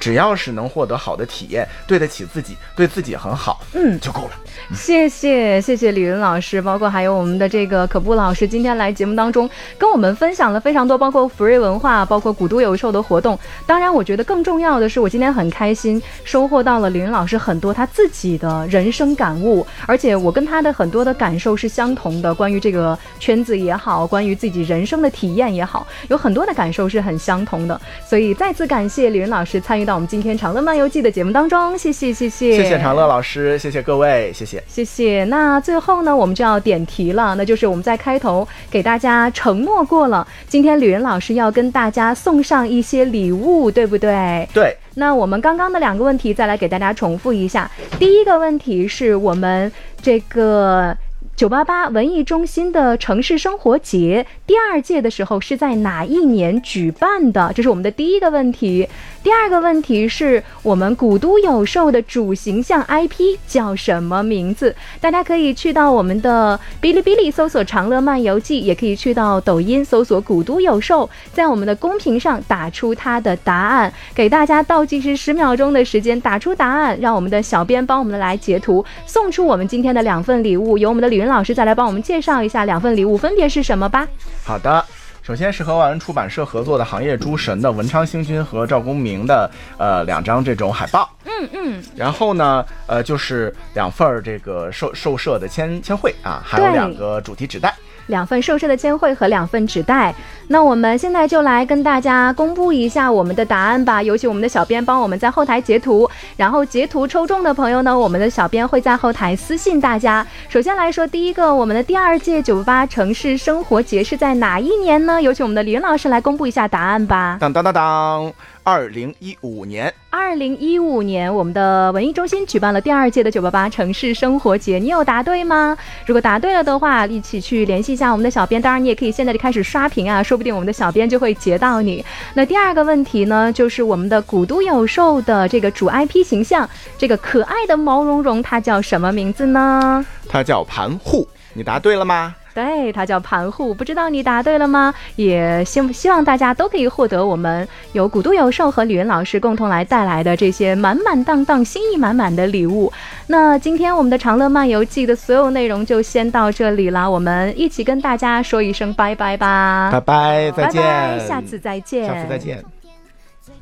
只要是能获得好的体验，对得起自己，对自己很好，就够了。 谢谢李云老师，包括还有我们的这个可布老师，今天来节目当中跟我们分享了非常多，包括福瑞文化，包括古都有售的活动。当然我觉得更重要的是，我今天很开心收获到了李云老师很多他自己的人生感悟，而且我跟他的很多的感受是相同的，关于这个圈子也好，关于自己人生的体验也好，有很多的感受是很相同的。所以再次感谢李云老师参与到我们今天长乐漫游记的节目当中，谢谢长乐老师，谢谢各位，谢谢。 那最后呢，我们就要点题了，那就是我们在开头给大家承诺过了，今天李云老师要跟大家送上一些礼物，对不对？ 对。 那我们刚刚的2个问题再来给大家重复一下。第一个问题是我们这个988文艺中心的城市生活节第2届的时候是在哪一年举办的？这是我们的第一个问题。第2个问题是我们古都有售的主形象 IP 叫什么名字？大家可以去到我们的哔哩哔哩搜索长乐漫游记，也可以去到抖音搜索古都有售，在我们的公屏上打出它的答案，给大家倒计时10秒钟的时间打出答案，让我们的小编帮我们来截图，送出我们今天的2份礼物。由我们的李云老师再来帮我们介绍一下2份礼物分别是什么吧。 好的，首先是和万文出版社合作的行业诸神的文昌星君和赵公明的2张这种海报，然后呢就是2份这个授社的签绘啊，还有2个主题纸袋 ，2份授社的签绘和2份纸袋。那我们现在就来跟大家公布一下我们的答案吧，有请我们的小编帮我们在后台截图，然后截图抽中的朋友呢，我们的小编会在后台私信大家。首先来说第一个，我们的第2届988城市生活节是在哪一年呢？有请我们的李云老师来公布一下答案吧。 当当当当，2015年。 2015年，我们的文艺中心举办了第2届的988城市生活节，你有答对吗？如果答对了的话，一起去联系一下我们的小编，当然你也可以现在就开始刷屏啊，说不定我们的小编就会截到你。那第2个问题呢，就是我们的古都有售的这个主 IP 形象，这个可爱的毛茸茸，它叫什么名字呢？ 它叫盘户，你答对了吗？ 对，它叫盘户，不知道你答对了吗？也希望大家都可以获得我们由古都有售和李云老师共同来带来的这些满满当当、心意满满的礼物。那今天我们的长乐漫游记的所有内容就先到这里了，我们一起跟大家说一声拜拜吧。 拜拜，再见， 拜拜，下次再见。